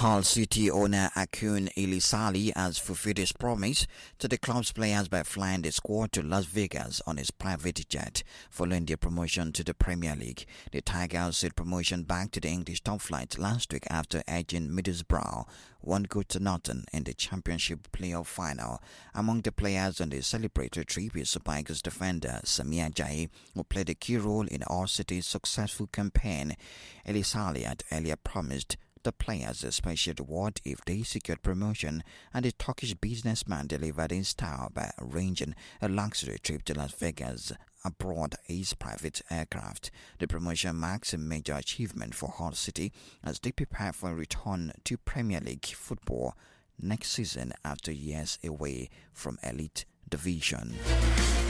Hull City owner Akun Elisali has fulfilled his promise to the club's players by flying the squad to Las Vegas on his private jet following their promotion to the Premier League. The Tigers said promotion back to the English top flight last week after edging Middlesbrough 1-0 in the Championship playoff final. Among the players on the celebratory trip is Super Eagles defender Sami Ajayi, who played a key role in Hull City's successful campaign. Elisali had earlier promised the players a special reward if they secured promotion, and the Turkish businessman delivered in style by arranging a luxury trip to Las Vegas aboard his private aircraft. The promotion marks a major achievement for Hull City as they prepare for a return to Premier League football next season after years away from elite division.